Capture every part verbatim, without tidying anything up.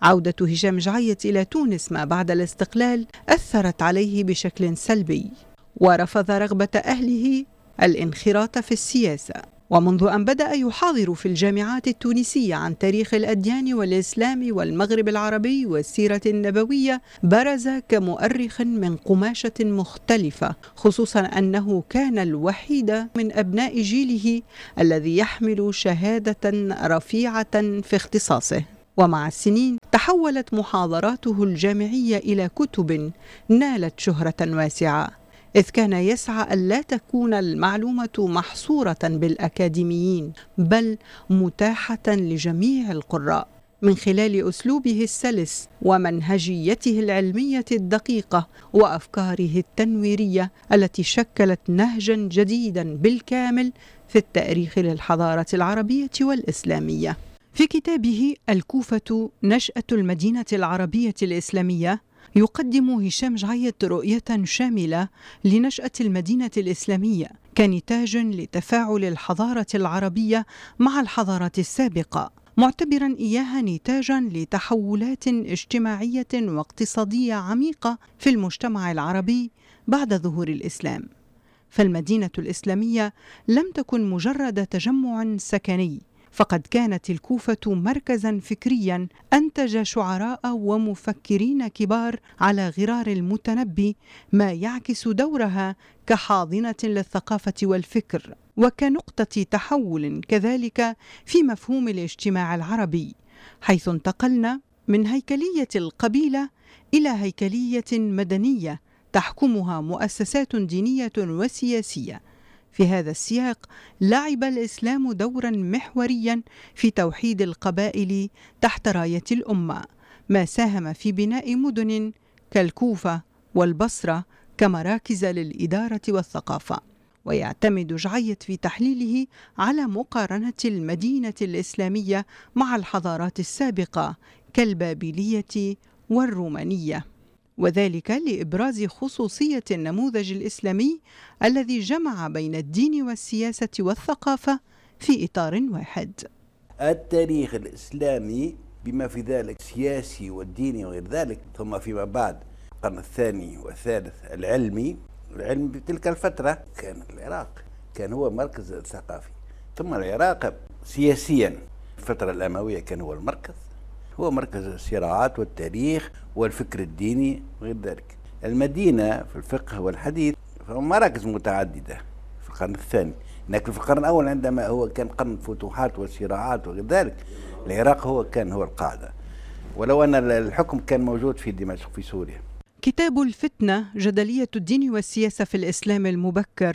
عودة هشام جعيط إلى تونس ما بعد الاستقلال أثرت عليه بشكل سلبي، ورفض رغبة أهله الانخراط في السياسة. ومنذ أن بدأ يحاضر في الجامعات التونسية عن تاريخ الأديان والإسلام والمغرب العربي والسيرة النبوية، برز كمؤرخ من قماشة مختلفة، خصوصا أنه كان الوحيد من أبناء جيله الذي يحمل شهادة رفيعة في اختصاصه. ومع السنين تحولت محاضراته الجامعية إلى كتب نالت شهرة واسعة، إذ كان يسعى ألا تكون المعلومة محصورة بالأكاديميين بل متاحة لجميع القراء. من خلال أسلوبه السلس ومنهجيته العلمية الدقيقة وأفكاره التنويرية التي شكلت نهجا جديدا بالكامل في التاريخ للحضارة العربية والإسلامية. في كتابه الكوفة نشأة المدينة العربية الإسلامية يقدم هشام جعيط رؤية شاملة لنشأة المدينة الإسلامية كنتاج لتفاعل الحضارة العربية مع الحضارات السابقة، معتبرا إياها نتاجا لتحولات اجتماعية واقتصادية عميقة في المجتمع العربي بعد ظهور الإسلام. فالمدينة الإسلامية لم تكن مجرد تجمع سكني، فقد كانت الكوفة مركزا فكريا أنتج شعراء ومفكرين كبار على غرار المتنبي، ما يعكس دورها كحاضنة للثقافة والفكر وكنقطة تحول كذلك في مفهوم الاجتماع العربي، حيث انتقلنا من هيكلية القبيلة إلى هيكلية مدنية تحكمها مؤسسات دينية وسياسية. في هذا السياق لعب الإسلام دورا محوريا في توحيد القبائل تحت راية الأمة، ما ساهم في بناء مدن كالكوفة والبصرة كمراكز للإدارة والثقافة. ويعتمد جعيط في تحليله على مقارنة المدينة الإسلامية مع الحضارات السابقة كالبابلية والرومانية، وذلك لإبراز خصوصية النموذج الإسلامي الذي جمع بين الدين والسياسة والثقافة في إطار واحد. التاريخ الإسلامي بما في ذلك سياسي والديني وغير ذلك، ثم فيما بعد القرن الثاني والثالث العلمي. العلم بتلك الفترة كان العراق كان هو مركز ثقافي، ثم العراق سياسيا الفترة الأموية كان هو المركز، هو مركز الصراعات والتاريخ والفكر الديني وغير ذلك. المدينة في الفقه والحديث مراكز متعددة في القرن الثاني، لكن في القرن الأول عندما هو كان قرن الفتوحات والصراعات وغير ذلك، العراق هو كان هو القاعدة، ولو أن الحكم كان موجود في دمشق في سوريا. كتاب الفتنة جدلية الدين والسياسة في الإسلام المبكر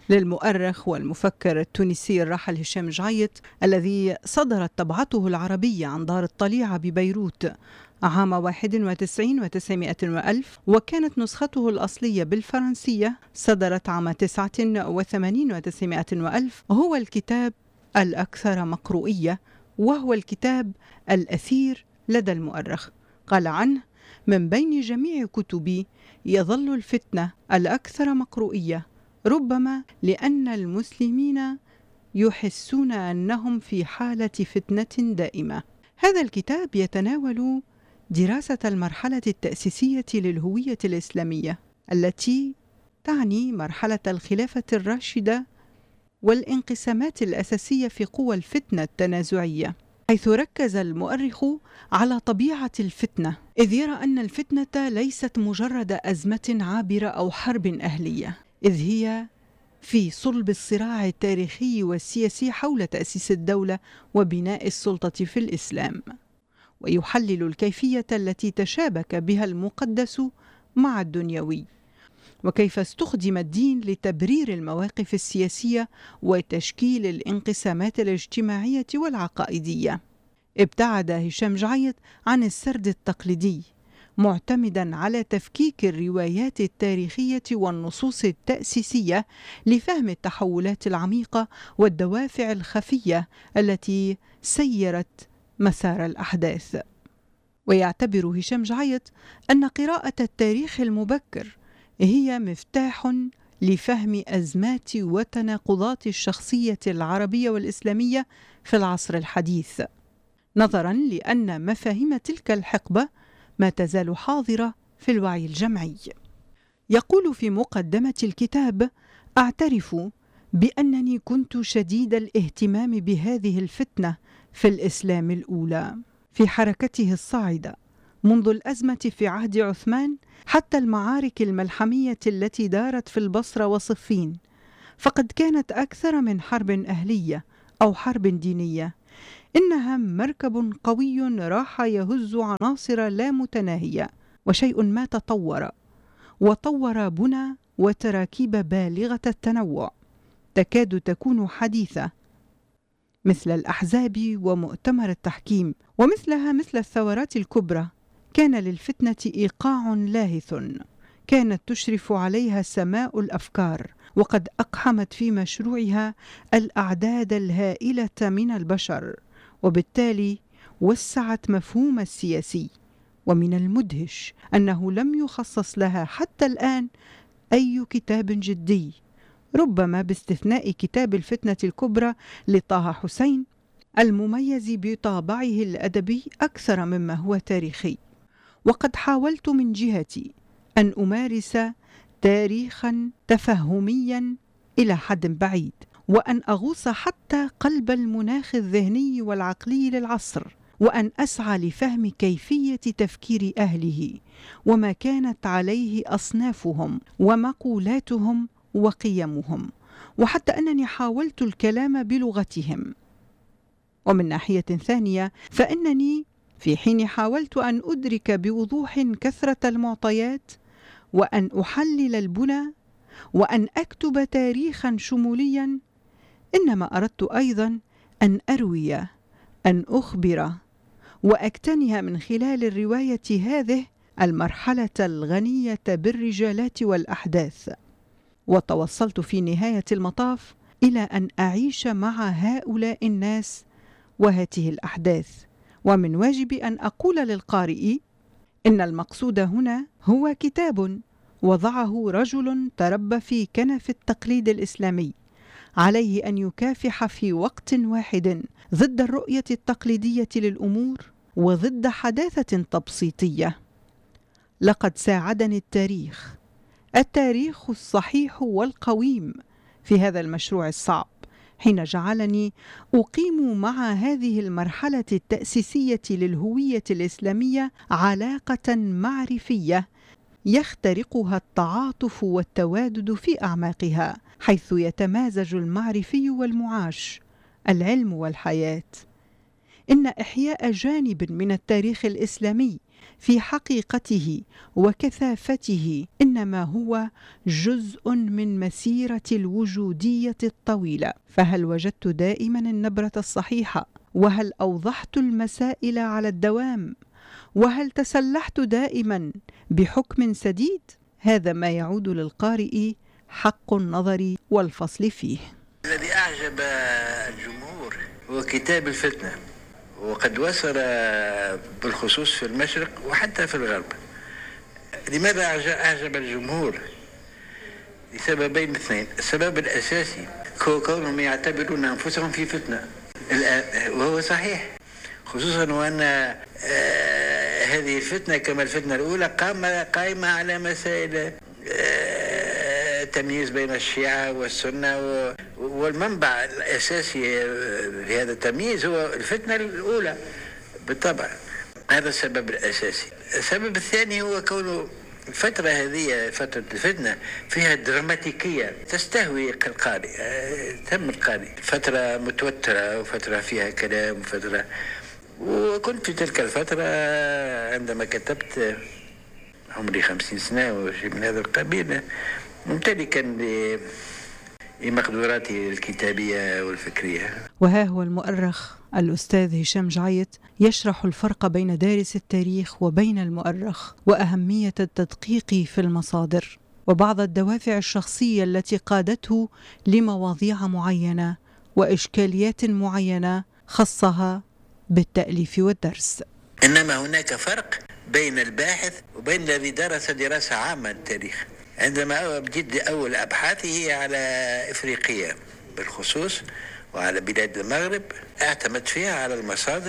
للمؤرخ والمفكر التونسي الراحل هشام جعيط، الذي صدرت طبعته العربية عن دار الطليعة ببيروت عام واحد وتسعين وتسعمائة وألف، وكانت نسخته الأصلية بالفرنسية صدرت عام تسعة وثمانين وتسعمائة وألف، هو الكتاب الأكثر مقروئية، وهو الكتاب الأثير لدى المؤرخ. قال عنه: من بين جميع كتبي يظل الفتنة الأكثر مقروئية، ربما لأن المسلمين يحسون أنهم في حالة فتنة دائمة. هذا الكتاب يتناول دراسة المرحلة التأسيسية للهوية الإسلامية التي تعني مرحلة الخلافة الراشدة والانقسامات الأساسية في قوى الفتنة التنازعية، حيث ركز المؤرخ على طبيعة الفتنة، إذ يرى أن الفتنة ليست مجرد أزمة عابرة أو حرب أهلية، إذ هي في صلب الصراع التاريخي والسياسي حول تأسيس الدولة وبناء السلطة في الإسلام، ويحلل الكيفية التي تشابك بها المقدس مع الدنيوي، وكيف استخدم الدين لتبرير المواقف السياسية وتشكيل الانقسامات الاجتماعية والعقائدية. ابتعد هشام جعيط عن السرد التقليدي، معتمدا على تفكيك الروايات التاريخية والنصوص التأسيسية لفهم التحولات العميقة والدوافع الخفية التي سيرت مسار الأحداث. ويعتبر هشام جعيط أن قراءة التاريخ المبكر هي مفتاح لفهم أزمات وتناقضات الشخصية العربية والإسلامية في العصر الحديث، نظرا لأن مفاهيم تلك الحقبة ما تزال حاضرة في الوعي الجمعي. يقول في مقدمة الكتاب: أعترف بأنني كنت شديد الاهتمام بهذه الفتنة في الإسلام الأولى في حركته الصاعدة منذ الأزمة في عهد عثمان حتى المعارك الملحمية التي دارت في البصرة وصفين، فقد كانت أكثر من حرب أهلية أو حرب دينية، إنها مركب قوي راح يهز عناصر لا متناهية، وشيء ما تطور وطور بنى وتراكيب بالغة التنوع تكاد تكون حديثة، مثل الأحزاب ومؤتمر التحكيم، ومثلها مثل الثورات الكبرى كان للفتنة إيقاع لاهث كانت تشرف عليها سماء الأفكار، وقد أقحمت في مشروعها الأعداد الهائلة من البشر، وبالتالي وسعت مفهوم السياسي. ومن المدهش أنه لم يخصص لها حتى الآن أي كتاب جدي، ربما باستثناء كتاب الفتنة الكبرى لطه حسين المميز بطابعه الأدبي أكثر مما هو تاريخي. وقد حاولت من جهتي أن أمارس تاريخا تفهميا إلى حد بعيد، وأن أغوص حتى قلب المناخ الذهني والعقلي للعصر، وأن أسعى لفهم كيفية تفكير أهله وما كانت عليه أصنافهم ومقولاتهم وقيمهم، وحتى أنني حاولت الكلام بلغتهم. ومن ناحية ثانية فإنني في حين حاولت أن أدرك بوضوح كثرة المعطيات وأن أحلل البنى وأن أكتب تاريخا شموليا، إنما أردت أيضا أن أروي، أن أخبر، وأكتنها من خلال الرواية هذه المرحلة الغنية بالرجالات والأحداث. وتوصلت في نهاية المطاف إلى أن أعيش مع هؤلاء الناس وهذه الأحداث، ومن واجبي أن أقول للقارئ إن المقصود هنا هو كتاب وضعه رجل تربى في كنف التقليد الإسلامي، عليه أن يكافح في وقت واحد ضد الرؤية التقليدية للأمور وضد حداثة تبسيطية. لقد ساعدني التاريخ التاريخ الصحيح والقويم في هذا المشروع الصعب، حين جعلني أقيم مع هذه المرحلة التأسيسية للهوية الإسلامية علاقة معرفية يخترقها التعاطف والتوادد في أعماقها، حيث يتمازج المعرفي والمعاش، العلم والحياة. إن إحياء جانب من التاريخ الإسلامي في حقيقته وكثافته إنما هو جزء من مسيرة الوجودية الطويلة. فهل وجدت دائما النبرة الصحيحة؟ وهل أوضحت المسائل على الدوام؟ وهل تسلحت دائما بحكم سديد؟ هذا ما يعود للقارئ حق النظر والفصل فيه. الذي أعجب الجمهور هو كتاب الفتنة، وقد وصل بالخصوص في المشرق وحتى في الغرب. لماذا أعجب الجمهور؟ لسببين اثنين. السبب الأساسي هو كونهم يعتبرون أنفسهم في فتنة، وهو صحيح، خصوصا وأن هذه الفتنة كما الفتنة الأولى قائمة على مسائل التمييز بين الشيعة والسنة، والمنبع الأساسي لهذا التمييز هو الفتنة الأولى بالطبع. هذا السبب الأساسي. السبب الثاني هو كونه الفترة هذه، فترة الفتنة، فيها دراماتيكية تستهوي القارئ، تم القارئ. فترة متوترة وفترة فيها كلام وفترة، وكنت في تلك الفترة عندما كتبت عمري خمسين سنة وشيء من هذا القبيل، ممتلكا لمقدوراتي الكتابية والفكرية. وها هو المؤرخ الأستاذ هشام جعيط يشرح الفرق بين دارس التاريخ وبين المؤرخ، وأهمية التدقيق في المصادر، وبعض الدوافع الشخصية التي قادته لمواضيع معينة وإشكاليات معينة خصها بالتأليف والدرس. إنما هناك فرق بين الباحث وبين الذي درس دراسة عامة التاريخ. عندما بديت أول أبحاثي على إفريقيا بالخصوص وعلى بلاد المغرب، اعتمدت فيها على المصادر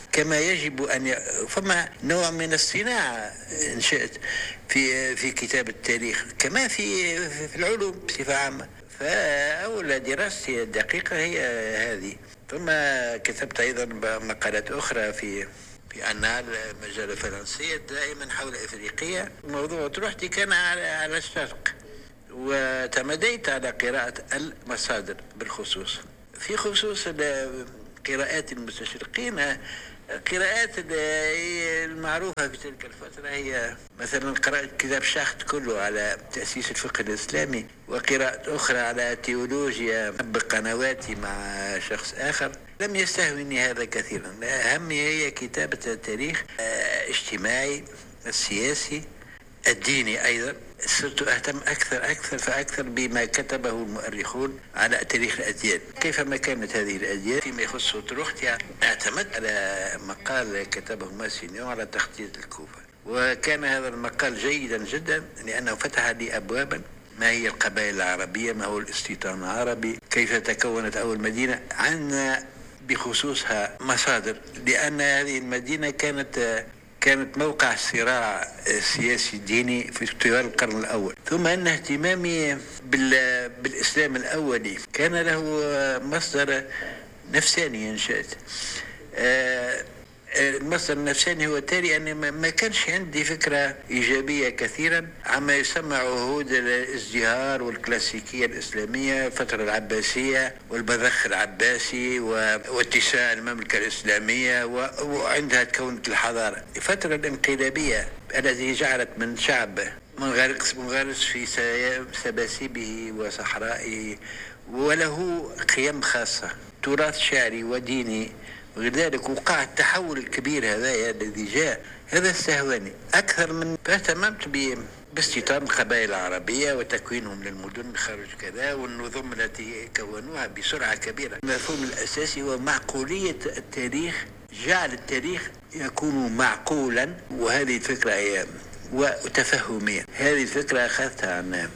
كما يجب أن ي... فما نوع من الصناعة إن شئت في في كتاب التاريخ كما في في العلوم بصفة عامة. فأول دراستي الدقيقة هي هذه. ثم كتبت أيضا مقالات أخرى في في أنال مجلة فرنسية دائما حول إفريقيا. موضوع طروحتي كان على على الشرق، وتمديت على قراءة المصادر بالخصوص. في خصوص قراءات المستشرقين، القراءات المعروفة في تلك الفترة هي مثلا قراءة كتاب شاخت كله على تأسيس الفقه الإسلامي، وقراءة أخرى على تيولوجيا بقنواتي مع شخص آخر. لم يستهويني هذا كثيرا. أهمي هي كتابة التاريخ الاجتماعي السياسي الديني. أيضا صرت أهتم أكثر أكثر فأكثر بما كتبه المؤرخون على تاريخ الأديان، كيف ما كانت هذه الأديان. فيما يخص طروحتي اعتمدت على مقال كتبه ماسينيو على تخطيط الكوفة، وكان هذا المقال جيدا جدا لأنه فتح لي أبوابا. ما هي القبائل العربية، ما هو الاستيطان العربي، كيف تكونت أول مدينة، عندنا بخصوصها مصادر، لأن هذه المدينة كانت كانت موقع صراع سياسي ديني في طوال القرن الأول. ثم أن اهتمامي بالإسلام الأولي كان له مصدر نفساني إن شئت. المصدر النفساني هو التالي، أن ما كانش عندي فكرة إيجابية كثيرا عما يسمى عهود الازدهار والكلاسيكية الإسلامية، الفترة العباسية والبذخ العباسي واتساع المملكة الإسلامية وعندها تكونت الحضارة. الفترة الانقلابية التي جعلت من شعب منغرس منغرس في سباسيبه وصحرائه وله قيم خاصة، تراث شعري وديني وغير ذلك، وقع التحول الكبير هذا الذي جاء، هذا استهواني أكثر من فاهتممت باستيطان القبائل العربية وتكوينهم للمدن خارج كذا، والنظم التي كونوها بسرعة كبيرة. المفهوم الأساسي هو معقولية التاريخ، جعل التاريخ يكون معقولا، وهذه الفكرة هي وتفهمية. هذه الفكرة أخذتها عن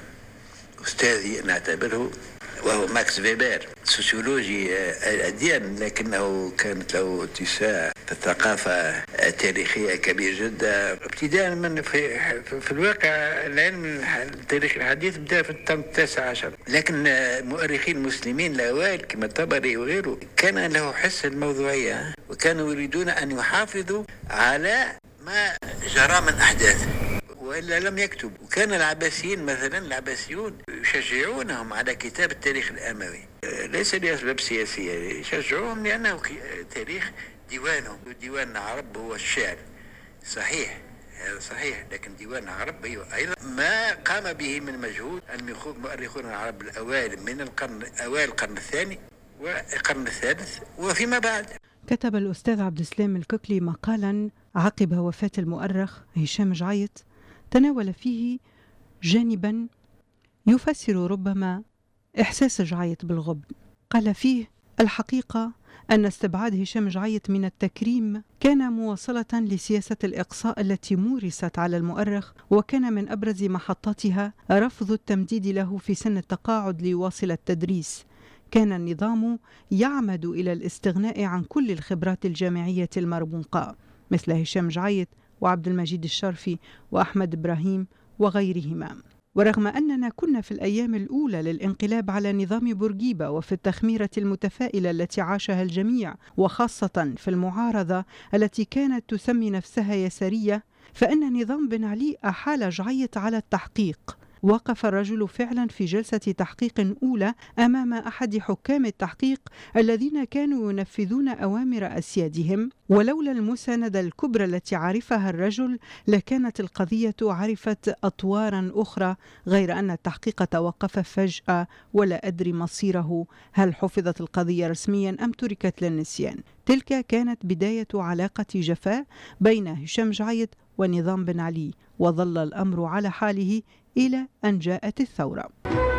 أستاذي نعتبره وهو ماكس فيبر، سوسيولوجي الأديان، لكنه كانت له اتساع في الثقافة التاريخية كبير جدا، ابتداء من في, في الواقع العلم التاريخ الحديث بدأ في القرن التاسع عشر، لكن مؤرخين مسلمين الأوائل كما الطبري وغيره كان له حس الموضوعية، وكانوا يريدون أن يحافظوا على ما جرى من أحداث وإلا لم يكتب. وكان العباسيين مثلا العباسيون يشجعونهم على كتاب التاريخ الأموي، ليس لأسباب سياسية، يشجعوهم لأنه تاريخ ديوانهم. ديوان العرب هو الشعر، صحيح هذا صحيح، لكن ديوان العرب أيضا ما قام به من مجهود المؤرخون العرب الأوائل من القرن أوائل القرن الثاني والقرن الثالث وفيما بعد. كتب الأستاذ عبد السلام الككلي مقالا عقب وفاة المؤرخ هشام جعيط تناول فيه جانبا يفسر ربما إحساس جعيط بالغبن. قال فيه: الحقيقة أن استبعاد هشام جعيط من التكريم كان مواصلة لسياسة الإقصاء التي مورست على المؤرخ، وكان من أبرز محطاتها رفض التمديد له في سن التقاعد ليواصل التدريس. كان النظام يعمد إلى الاستغناء عن كل الخبرات الجامعية المرموقة مثل هشام جعيط وعبد المجيد الشرفي وأحمد إبراهيم وغيرهما. ورغم أننا كنا في الأيام الأولى للانقلاب على نظام بورقيبة وفي التخميرة المتفائلة التي عاشها الجميع، وخاصة في المعارضة التي كانت تسمي نفسها يسارية، فإن نظام بن علي أحال جعيط على التحقيق. وقف الرجل فعلا في جلسة تحقيق أولى أمام أحد حكام التحقيق الذين كانوا ينفذون أوامر أسيادهم، ولولا المساندة الكبرى التي عرفها الرجل لكانت القضية عرفت أطوارا أخرى، غير أن التحقيق توقف فجأة ولا أدري مصيره، هل حفظت القضية رسميا أم تركت للنسيان. تلك كانت بداية علاقة جفاء بين هشام جعيط ونظام بن علي، وظل الأمر على حاله إلى أن جاءت الثورة.